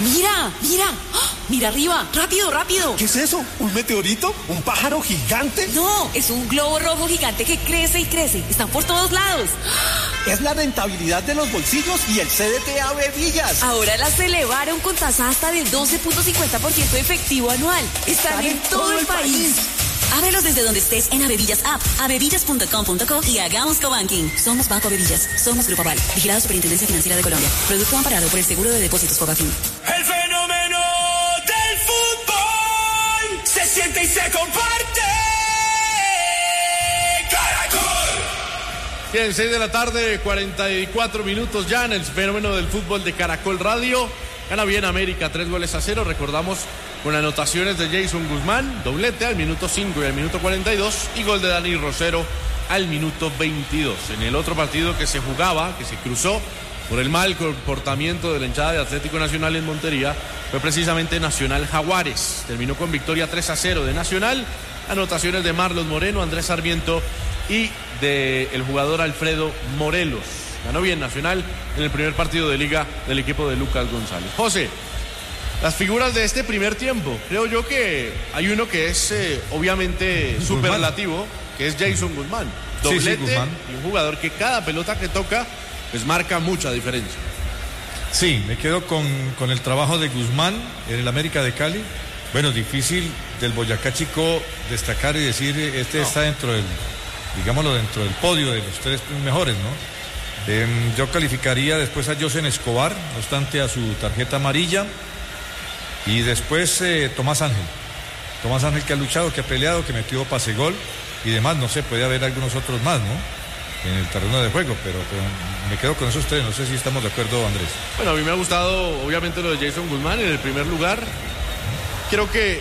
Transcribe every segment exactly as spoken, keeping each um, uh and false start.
Mira, mira, ¡ah! Mira arriba, rápido, rápido. ¿Qué es eso? ¿Un meteorito? ¿Un pájaro gigante? No, es un globo rojo gigante que crece y crece. Están por todos lados. Es la rentabilidad de los bolsillos y el C D T Avevillas. Ahora las elevaron con tasa hasta del doce punto cincuenta por ciento efectivo anual. Están, Están en, en todo, todo el país. país. Ábrelos desde donde estés en Avevillas App, avevillas punto com punto co y hagamos cobanking. Somos Banco Avevillas. Somos Grupo Aval. Vigilado Superintendencia Financiera de Colombia. Producto amparado por el Seguro de Depósitos Fogafín. El fenómeno del fútbol se siente y se comparte. ¡Caracol! Bien, seis de la tarde, cuarenta y cuatro minutos ya en el fenómeno del fútbol de Caracol Radio. Gana bien América, tres goles a cero. Recordamos con anotaciones de Jason Guzmán, doblete al minuto cinco y al minuto cuarenta y dos, y gol de Dani Rosero al minuto veintidós. En el otro partido que se jugaba, que se cruzó por el mal comportamiento de la hinchada de Atlético Nacional en Montería, fue precisamente Nacional Jaguares. Terminó con victoria tres a cero de Nacional, anotaciones de Marlos Moreno, Andrés Sarmiento y del jugador Alfredo Morelos. Ganó bien Nacional en el primer partido de liga del equipo de Lucas González. José, las figuras de este primer tiempo, creo yo que hay uno que es eh, obviamente superlativo, que es Jason Guzmán. Doblete, sí, sí, Guzmán. Y un jugador que cada pelota que toca pues marca mucha diferencia. Sí, me quedo con, con el trabajo de Guzmán en el América de Cali. Bueno, difícil del Boyacá Chico destacar y decir este no. está dentro del, digámoslo, dentro del podio de los tres mejores, ¿no? Eh, yo calificaría después a Josen Escobar, no obstante a su tarjeta amarilla. Y después eh, Tomás Ángel. Tomás Ángel que ha luchado, que ha peleado, que metió pase gol y demás. No sé, puede haber algunos otros más, ¿no? En el terreno de juego, pero, pero me quedo con esos tres. No sé si estamos de acuerdo, Andrés. Bueno, a mí me ha gustado, obviamente, lo de Jason Guzmán en el primer lugar. Creo que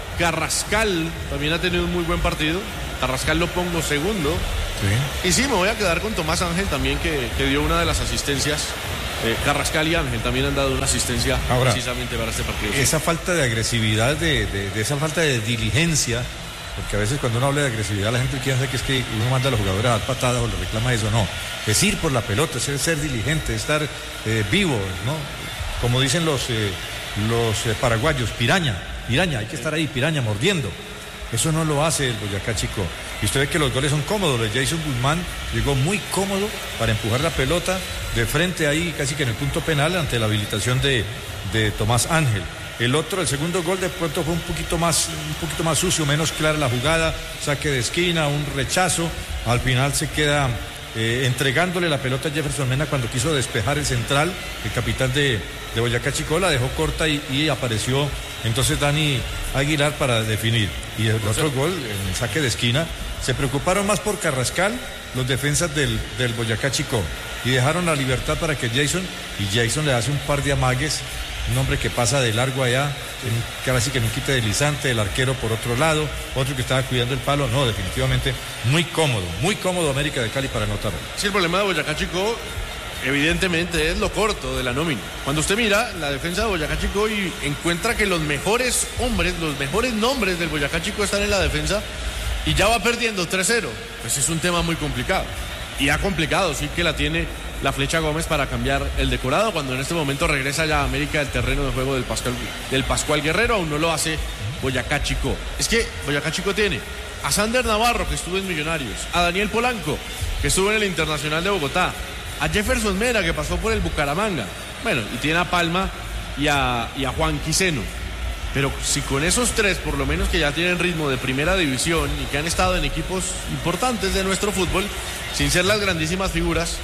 Carrascal también ha tenido un muy buen partido. Carrascal lo pongo segundo. Sí. Y sí, me voy a quedar con Tomás Ángel también, que, que dio una de las asistencias. Eh, Carrascal y Ángel también han dado una asistencia ahora, precisamente para este partido. Esa falta de agresividad, de, de, de esa falta de diligencia, porque a veces cuando uno habla de agresividad la gente piensa que es que uno manda a los jugadores a dar patadas o le reclama eso. No, es ir por la pelota, es ser, ser diligente, estar eh, vivo, ¿no? Como dicen los, eh, los eh, paraguayos, piraña, piraña, hay que estar ahí, piraña, mordiendo. Eso no lo hace el Boyacá Chico. Y usted ve que los goles son cómodos. El Jason Guzmán llegó muy cómodo para empujar la pelota de frente ahí, casi que en el punto penal, ante la habilitación de, de Tomás Ángel. El otro, el segundo gol de pronto fue un poquito más, un poquito más sucio, menos clara la jugada, saque de esquina, un rechazo. Al final se queda eh, entregándole la pelota a Jefferson Mena cuando quiso despejar el central, el capitán de, de Boyacá Chico, la dejó corta y, y apareció entonces Dani Aguilar para definir. Y el otro gol, en el saque de esquina, se preocuparon más por Carrascal, los defensas del, del Boyacá Chico, y dejaron la libertad para que Jason, y Jason le hace un par de amagues, un hombre que pasa de largo allá, que ahora sí que no quita deslizante, el arquero por otro lado, otro que estaba cuidando el palo. No, definitivamente muy cómodo, muy cómodo América de Cali para anotar. Sí, el problema de Boyacá Chico evidentemente es lo corto de la nómina. Cuando usted mira la defensa de Boyacá Chico y encuentra que los mejores hombres, los mejores nombres del Boyacá Chico están en la defensa y ya va perdiendo tres cero, pues es un tema muy complicado. Y ha complicado, sí que la tiene la Flecha Gómez para cambiar el decorado, cuando en este momento regresa ya a América el terreno de juego del Pascual, del Pascual Guerrero. Aún no lo hace Boyacá Chico. Es que Boyacá Chico tiene a Sander Navarro, que estuvo en Millonarios, a Daniel Polanco, que estuvo en el Internacional de Bogotá, a Jefferson Mena, que pasó por el Bucaramanga, bueno, y tiene a Palma y a, y a Juan Quiseno. Pero si con esos tres, por lo menos que ya tienen ritmo de primera división y que han estado en equipos importantes de nuestro fútbol, sin ser las grandísimas figuras,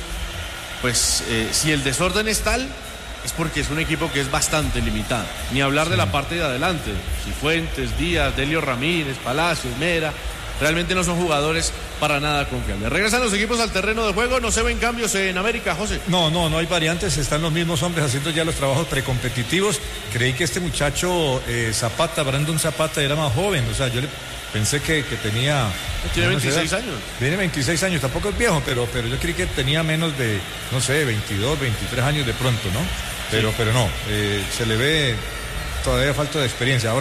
pues eh, si el desorden es tal, es porque es un equipo que es bastante limitado. Ni hablar sí. de la parte de adelante. Cifuentes, Díaz, Delio Ramírez, Palacios, Mera, realmente no son jugadores para nada confiables. Regresan los equipos al terreno de juego, no se ven cambios en América, José. No, no, no hay variantes, están los mismos hombres haciendo ya los trabajos precompetitivos. Creí que este muchacho eh, Zapata, Brandon Zapata, era más joven, o sea, yo le pensé que, que tenía... Tiene veintiséis años. Tiene veintiséis años, tampoco es viejo, pero, pero yo creí que tenía menos de, no sé, veintidós, veintitrés años de pronto, ¿no? Pero, sí. pero no, eh, se le ve todavía falta de experiencia. Ahora,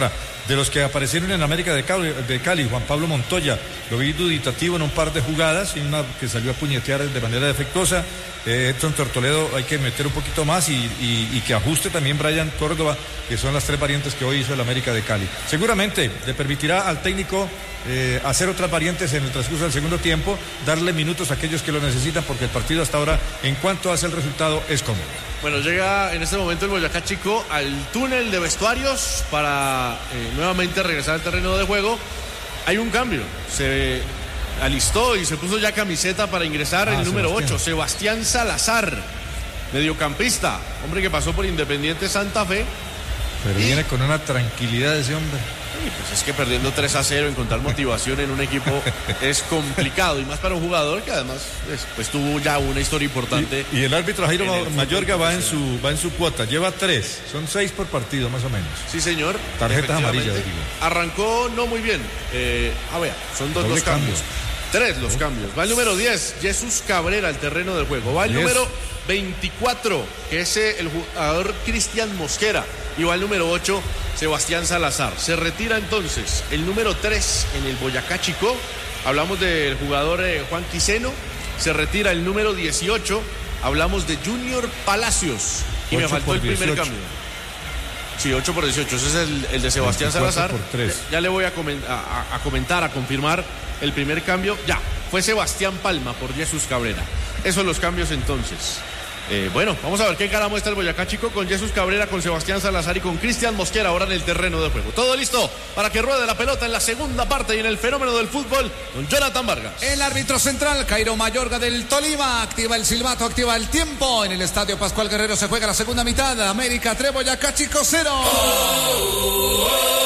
De los que aparecieron en América de Cali, de Cali, Juan Pablo Montoya, lo vi duditativo en un par de jugadas, y una que salió a puñetear de manera defectuosa. Eh, Edson Tortoledo hay que meter un poquito más y, y, y que ajuste también Brian Córdoba, que son las tres variantes que hoy hizo el América de Cali. Seguramente le permitirá al técnico eh, hacer otras variantes en el transcurso del segundo tiempo, darle minutos a aquellos que lo necesitan, porque el partido hasta ahora, en cuanto hace el resultado, es cómodo. Bueno, llega en este momento el Boyacá Chico al túnel de vestuarios para eh, nuevamente regresar al terreno de juego. Hay un cambio, se alistó y se puso ya camiseta para ingresar ah, el número Sebastián. ocho, Sebastián Salazar, mediocampista, hombre que pasó por Independiente Santa Fe. Pero y... viene con una tranquilidad ese hombre. Sí, pues es que perdiendo tres a cero, encontrar motivación en un equipo es complicado, y más para un jugador que además pues, pues tuvo ya una historia importante. Y, y el árbitro Jairo Mayorga va en su va en su cuota, lleva tres, son seis por partido más o menos. Sí, señor. Tarjetas amarillas. Arrancó no muy bien. Eh, a ver, son dos los cambios. Cambio. Tres los cambios. Va el número diez, Jesús Cabrera al terreno del juego. Va el diez. Número veinticuatro, que es el jugador Cristian Mosquera. Y va el número ocho, Sebastián Salazar. Se retira entonces el número tres en el Boyacá Chico. Hablamos del jugador eh, Juan Quiseno. Se retira el número dieciocho. Hablamos de Junior Palacios. Y me faltó el primer dieciocho. Cambio. Sí, ocho por dieciocho. Ese es el, el de Sebastián Salazar. Ya, ya le voy a, coment a, a comentar, a confirmar el primer cambio. Ya, fue Sebastián Palma por Jesús Cabrera. Esos son los cambios entonces. Eh, bueno, vamos a ver qué cara muestra el Boyacá Chico con Jesús Cabrera, con Sebastián Salazar y con Cristian Mosquera ahora en el terreno de juego. Todo listo para que ruede la pelota en la segunda parte y en el fenómeno del fútbol con Jonathan Vargas. El árbitro central, Jairo Mayorga del Tolima, activa el silbato, activa el tiempo. En el estadio Pascual Guerrero se juega la segunda mitad. América tres, Boyacá Chico cero. Oh, oh, oh.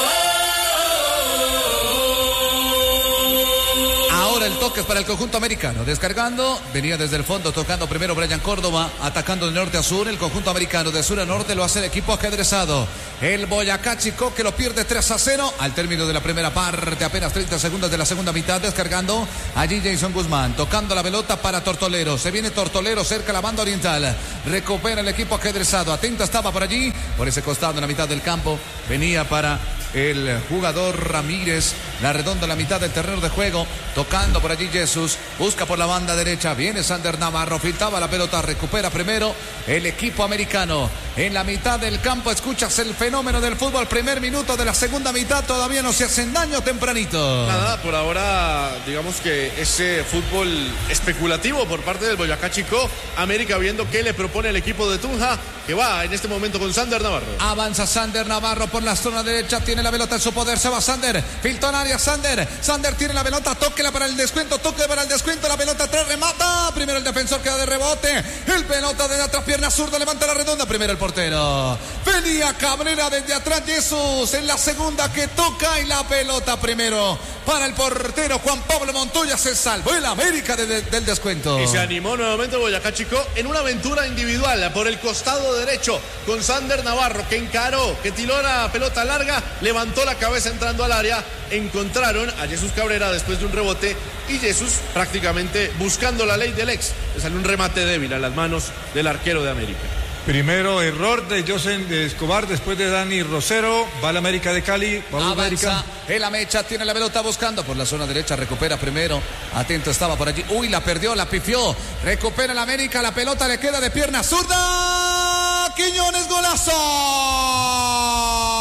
El toque es para el conjunto americano, descargando, venía desde el fondo, tocando primero Brian Córdoba, atacando de norte a sur, el conjunto americano de sur a norte lo hace el equipo ajedrezado, el Boyacá Chico que lo pierde tres a cero al término de la primera parte, apenas treinta segundos de la segunda mitad, descargando, allí Jason Guzmán, tocando la pelota para Tortolero, se viene Tortolero cerca la banda oriental, recupera el equipo ajedrezado, atento estaba por allí, por ese costado en la mitad del campo, venía para el jugador Ramírez, la redonda en la mitad del terreno de juego, tocando por allí Jesús, busca por la banda derecha, viene Sander Navarro, filtraba la pelota, recupera primero el equipo americano, en la mitad del campo, escuchas el fenómeno del fútbol, primer minuto de la segunda mitad, todavía no se hacen daño tempranito. Nada, por ahora, digamos que ese fútbol especulativo por parte del Boyacá Chico, América viendo qué le propone el equipo de Tunja, que va en este momento con Sander Navarro. Avanza Sander Navarro por la zona derecha, tiene la pelota en su poder, se va Sander, filtró en área Sander, Sander tiene la pelota, tóquela para el descuento, toque para el descuento, la pelota atrás, remata, primero el defensor queda de rebote, el pelota desde atrás, pierna zurda, levanta la redonda, primero el portero, venía Cabrera desde atrás, Jesús en la segunda que toca y la pelota primero para el portero Juan Pablo Montoya, se salvó el América de, de, del descuento. Y se animó nuevamente Boyacá Chico en una aventura individual por el costado derecho con Sander Navarro, que encaró, que tiró la pelota larga, levantó la cabeza entrando al área, encontraron a Jesús Cabrera después de un rebote y Jesús prácticamente buscando la ley del ex, le salió un remate débil a las manos del arquero de América. Primero error de José Escobar, después de Dani Rosero, va la América de Cali, va Avanza, el Amecha tiene la pelota buscando por la zona derecha, recupera primero, atento estaba por allí, uy, la perdió, la pifió, recupera el América, la pelota le queda de pierna zurda, Quiñones, golazo.